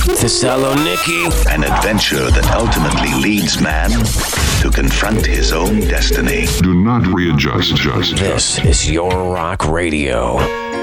Thessaloniki. An adventure that ultimately leads man to confront his own destiny. Do not readjust. This is your rock radio.